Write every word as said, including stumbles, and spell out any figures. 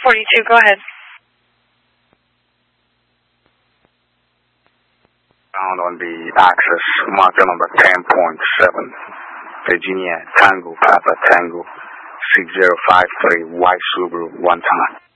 forty-two, go ahead. Found on the axis, marker number ten point seven, Virginia Tango Papa Tango six zero five three, White Subaru, one time.